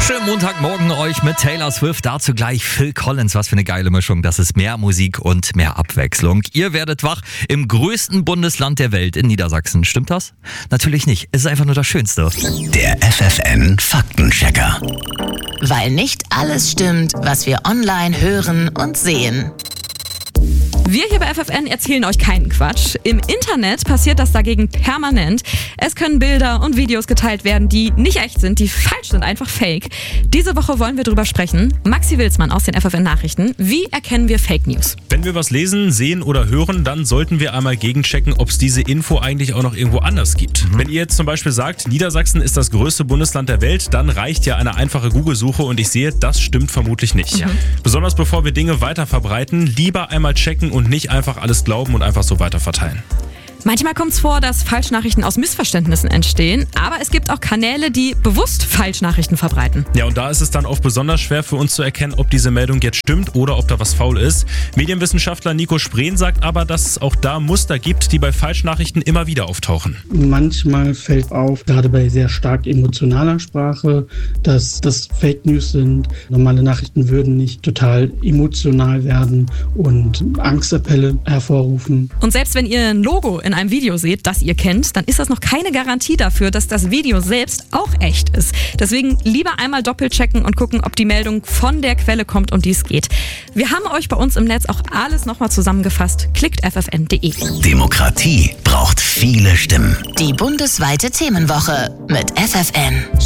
Schönen Montagmorgen euch mit Taylor Swift, dazu gleich Phil Collins. Was für eine geile Mischung, das ist mehr Musik und mehr Abwechslung. Ihr werdet wach im größten Bundesland der Welt, in Niedersachsen. Stimmt das? Natürlich nicht, es ist einfach nur das Schönste. Der FFN Faktenchecker. Weil nicht alles stimmt, was wir online hören und sehen. Wir hier bei FFN erzählen euch keinen Quatsch. Im Internet passiert das dagegen permanent. Es können Bilder und Videos geteilt werden, die nicht echt sind, die falsch sind, einfach fake. Diese Woche wollen wir drüber sprechen. Maxi Wilsmann aus den FFN Nachrichten. Wie erkennen wir Fake News? Wenn wir was lesen, sehen oder hören, dann sollten wir einmal gegenchecken, ob es diese Info eigentlich auch noch irgendwo anders gibt. Wenn ihr jetzt zum Beispiel sagt, Niedersachsen ist das größte Bundesland der Welt, dann reicht ja eine einfache Google-Suche und ich sehe, das stimmt vermutlich nicht. Besonders bevor wir Dinge weiter verbreiten, lieber einmal checken und nicht einfach alles glauben und einfach so weiter verteilen. Manchmal kommt es vor, dass Falschnachrichten aus Missverständnissen entstehen, aber es gibt auch Kanäle, die bewusst Falschnachrichten verbreiten. Ja, und da ist es dann oft besonders schwer für uns zu erkennen, ob diese Meldung jetzt stimmt oder ob da was faul ist. Medienwissenschaftler Nico Spreen sagt aber, dass es auch da Muster gibt, die bei Falschnachrichten immer wieder auftauchen. Manchmal fällt auf, gerade bei sehr stark emotionaler Sprache, dass das Fake News sind. Normale Nachrichten würden nicht total emotional werden und Angstappelle hervorrufen. Und selbst wenn ihr ein Logo in einem Video seht, das ihr kennt, dann ist das noch keine Garantie dafür, dass das Video selbst auch echt ist. Deswegen lieber einmal doppelt checken und gucken, ob die Meldung von der Quelle kommt, um die es geht. Wir haben euch bei uns im Netz auch alles nochmal zusammengefasst. Klickt ffn.de. Demokratie braucht viele Stimmen. Die bundesweite Themenwoche mit FFN.